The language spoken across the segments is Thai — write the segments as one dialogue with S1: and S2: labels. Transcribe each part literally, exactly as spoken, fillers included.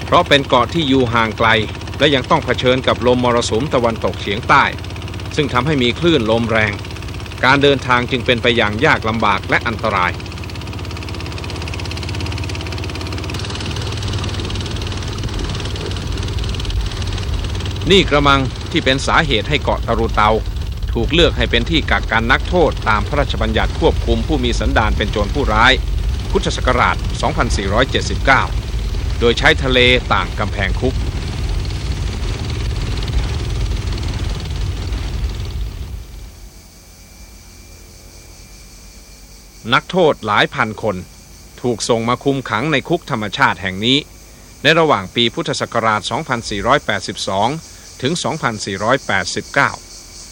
S1: เพราะเป็นเกาะที่อยู่ห่างไกลและยังต้องเผชิญกับลมมรสุมตะวันตกเฉียงใต้ซึ่งทำให้มีคลื่นลมแรงการเดินทางจึงเป็นไปอย่างยากลำบากและอันตรายนี่กระมังที่เป็นสาเหตุให้เกาะตะรุเตาถูกเลือกให้เป็นที่กักกันนักโทษตามพระราชบัญญัติควบคุมผู้มีสันดานเป็นโจรผู้ร้ายพุทธศักราช สองพันสี่ร้อยเจ็ดสิบเก้า โดยใช้ทะเลต่างกำแพงคุกนักโทษหลายพันคนถูกส่งมาคุมขังในคุกธรรมชาติแห่งนี้ในระหว่างปีพุทธศักราช สองพันสี่ร้อยแปดสิบสอง ถึง สองพันสี่ร้อยแปดสิบเก้า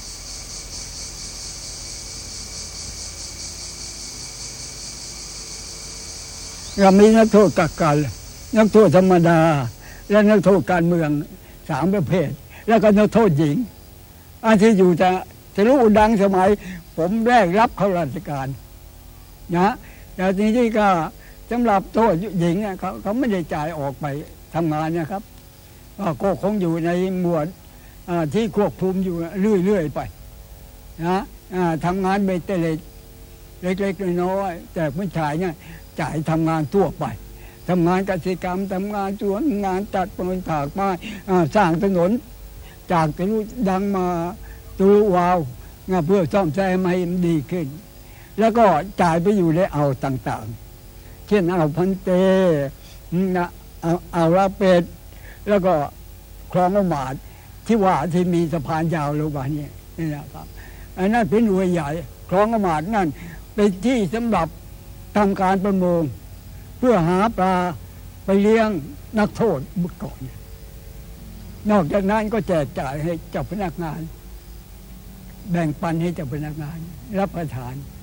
S2: เรามีนักโทษกักกันนักโทษธรรมดาและนักโทษการเมืองสามประเภทแล้วก็นักโทษหญิงอันที่อยู่จะจะรู้ดังสมัยผมแรกรับเข้าราชการนะแต่ทีนี้ก็สำหรับโทษหญิงเขาเขาไม่ได้จ่ายออกไปทำงานนะครับก็คงอยู่ในหมวดที่ควบคุมอยู่เรื่อยๆไปนะทำงานเบเตเล็กเล็กๆน้อยๆแต่ผู้ชายเนี่ยจ่ายทำงานทั่วไปทำงานเกษตรกรรมทำงานสวนงานตัดปูนถากไม้สร้างถนนจากทะลุดังมาทะลุวาวเพื่อซ่อมแซมให้มันดีขึ้นแล้วก็จ่ายไปอยู่ในอ่าวต่างๆเช่นอ่าวพันเตอ่าวลาเป็ดแล้วก็คลองอมาดที่ว่าที่มีสะพานยาวลงมาเนี่ยนี่นะครับอันนั้นเป็นหน่วยใหญ่คลองอมาดนั่นเป็นที่สำหรับทำการประมงเพื่อหาปลาไปเลี้ยงนักโทษเมื่อก่อนนอกจากนั้นก็แจกจ่ายให้เจ้าพนักงานแบ่งปันให้เจ้าพนักงานรับประทาน